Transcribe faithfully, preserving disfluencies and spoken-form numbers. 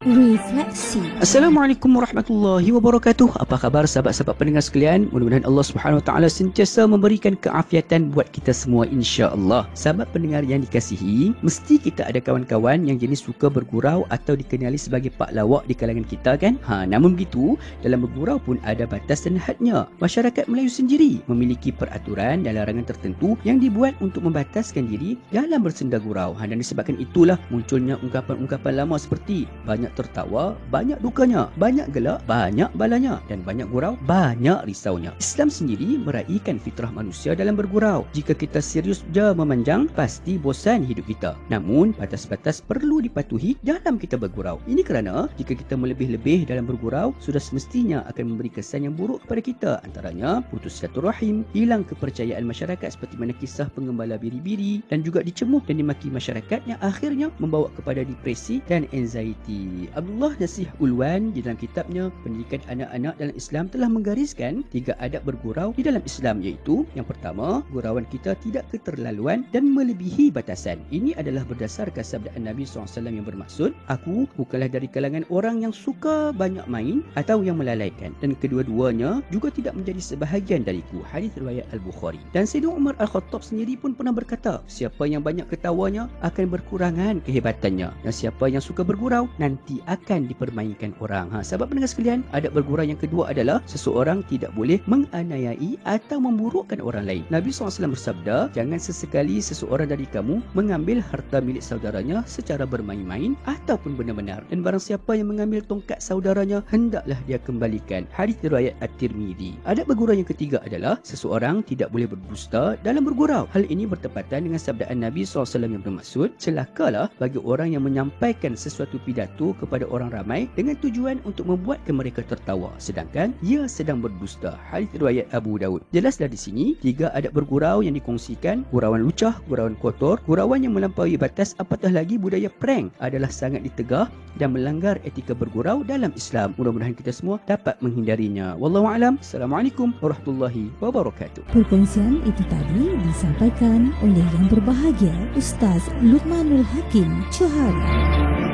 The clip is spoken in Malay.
Refleksi. Assalamualaikum warahmatullahi wabarakatuh. Apa khabar sahabat-sahabat pendengar sekalian? Mudah-mudahan Allah Subhanahu Wa Taala sentiasa memberikan keafiatan buat kita semua, insya-Allah. Sahabat pendengar yang dikasihi, mesti kita ada kawan-kawan yang jenis suka bergurau atau dikenali sebagai pak lawak di kalangan kita, kan? Ha, namun begitu, dalam bergurau pun ada batas dan hadnya. Masyarakat Melayu sendiri memiliki peraturan dan larangan tertentu yang dibuat untuk membataskan diri dalam bersenda gurau. Ha, dan disebabkan itulah munculnya ungkapan-ungkapan lama seperti banyak tertawa, banyak dukanya, banyak gelak, banyak balanya, dan banyak gurau, banyak risaunya. Islam sendiri meraihkan fitrah manusia dalam bergurau. Jika kita serius je memanjang, pasti bosan hidup kita. Namun, batas-batas perlu dipatuhi dalam kita bergurau. Ini kerana jika kita melebih-lebih dalam bergurau, sudah semestinya akan memberi kesan yang buruk kepada kita. Antaranya, putus silaturahim, hilang kepercayaan masyarakat seperti mana kisah pengembala biri-biri, dan juga dicemooh dan dimaki masyarakat yang akhirnya membawa kepada depresi dan anxiety. Abdullah Nasih Ulwan di dalam kitabnya Pendidikan Anak-anak dalam Islam telah menggariskan tiga adab bergurau di dalam Islam, iaitu yang pertama, gurauan kita tidak keterlaluan dan melebihi batasan. Ini adalah berdasarkan sabda Nabi sallallahu alaihi wasallam yang bermaksud, aku bukanlah dari kalangan orang yang suka banyak main atau yang melalaikan, dan kedua-duanya juga tidak menjadi sebahagian dariku. Hadis riwayat Al-Bukhari. Dan Sayyidina Umar Al-Khattab sendiri pun pernah berkata, siapa yang banyak ketawanya akan berkurangan kehebatannya, dan siapa yang suka bergurau nanti akan dipermainkan orang. Ha, sahabat pendengar sekalian, adab bergurau yang kedua adalah seseorang tidak boleh menganiayai atau memburukkan orang lain. Nabi sallallahu alaihi wasallam bersabda, jangan sesekali seseorang dari kamu mengambil harta milik saudaranya secara bermain-main ataupun benar-benar, dan barang siapa yang mengambil tongkat saudaranya hendaklah dia kembalikan. Hadis riwayat At-Tirmizi. Adab bergurau yang ketiga adalah seseorang tidak boleh berdusta dalam bergurau. Hal ini bertepatan dengan sabdaan Nabi sallallahu alaihi wasallam yang bermaksud, celakalah bagi orang yang menyampaikan sesuatu pidato kepada orang ramai dengan tujuan untuk membuatkan mereka tertawa sedangkan ia sedang berdusta. Hadis riwayat Abu Daud. Jelaslah di sini tiga adab bergurau yang dikongsikan: gurauan lucah, gurauan kotor, gurauan yang melampaui batas, apatah lagi budaya prank adalah sangat ditegah dan melanggar etika bergurau dalam Islam. Mudah-mudahan kita semua dapat menghindarinya. Wallahu a'lam. Assalamualaikum warahmatullahi wabarakatuh. Perkongsian itu tadi disampaikan oleh yang berbahagia Ustaz Luqmanul Hakim Johari.